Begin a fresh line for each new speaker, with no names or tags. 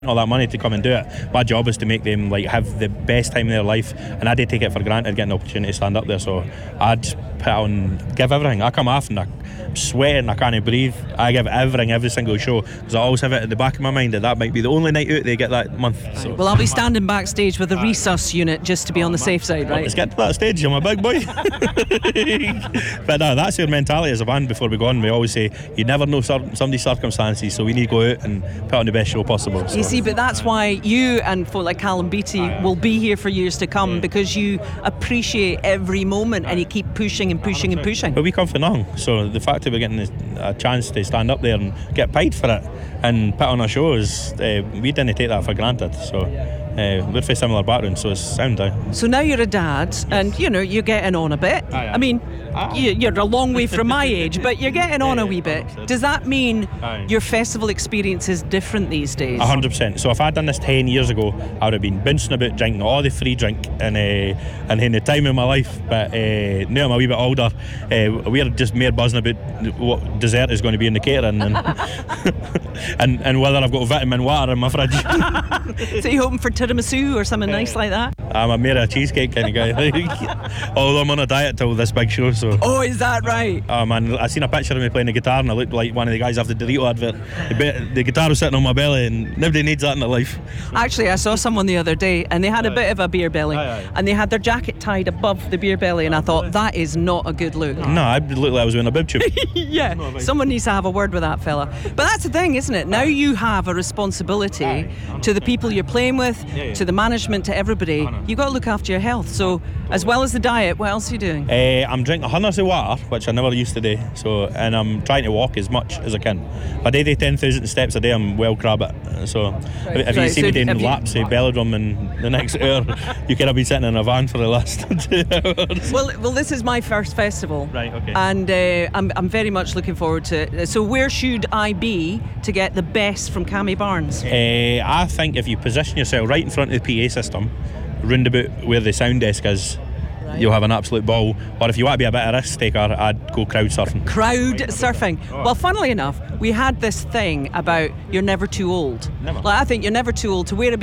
all that money to come and do it. My job is to make them like have the best time of their life, and I did take it for granted getting the opportunity to stand up there. So I just put on, give everything. I come off and I'm sweating, I can't breathe. I give everything every single show, because I always have it at the back of my mind that might be the only night out they get that month. So.
Well, I'll be standing backstage with a resus unit just to be on the safe side, right?
Let's get to that stage, I'm a big boy. But no, that's our mentality as a band. Before we go on, we always say you never know somebody's circumstances, so we need to go out and put on the best show possible. So.
You see, but that's why you and folk like Callum Beattie will be here for years to come, because you appreciate every moment and you keep pushing and pushing and pushing.
But we come for nothing, so the fact that we're getting a chance to stand up there and get paid for it and put on our shows, we didn't take that for granted. So we're from similar backgrounds, so it's sound.
So now you're a dad, and you're getting on a bit. I mean, you're a long way from my age, but you're getting on a wee bit. Does that mean your festival experience is different these days?
100%. So if I'd done this 10 years ago, I would have been bouncing about drinking all the free drink and in the time of my life. But now I'm a wee bit older, we're just more buzzing about what dessert is going to be in the catering and whether I've got vitamin water in my fridge.
So you're hoping for tiramisu or something nice like that?
I'm a mere cheesecake kind of guy. Although I'm on a diet till this big show. So.
Oh, is that right?
Oh man, I seen a picture of me playing the guitar and I looked like one of the guys off the Dorito advert. The guitar was sitting on my belly, and nobody needs that in their life.
Actually, I saw someone the other day and they had a bit of a beer belly, and they had their jacket tied above the beer belly, and I thought that is not a good look.
No, I looked like I was wearing a bib tube.
Yeah, someone needs to have a word with that fella. But that's the thing, isn't it? Now you have a responsibility to the people you're playing with, to the management, to everybody. You've got to look after your health. So as well as the diet, what else are you doing?
I'm drinking hundreds of water, which I never used to do. So, and I'm trying to walk as much as I can. If I do 10,000 steps a day, I'm well crab it. So if you see me doing laps of Belladrum in the next hour, you could have been sitting in a van for the last 2 hours.
Well, this is my first festival.
Right, okay.
And I'm very much looking forward to it. So where should I be to get the best from Cammy Barnes?
I think if you position yourself right in front of the PA system, round about where the sound desk is, you'll have an absolute ball. Or if you want to be a bit of a risk taker, I'd go crowd surfing.
Crowd surfing. Well, funnily enough, we had this thing about you're never too old.
Never.
Like, I think you're never too old to wear a